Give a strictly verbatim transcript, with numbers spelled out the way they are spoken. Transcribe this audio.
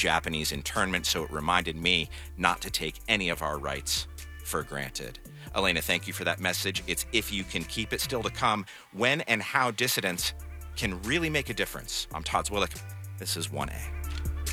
Japanese internment, so it reminded me not to take any of our rights for granted. Elena, thank you for that message. It's If You Can Keep It still to come. When and how dissidents can really make a difference. I'm Todd Zwillich. This is one A.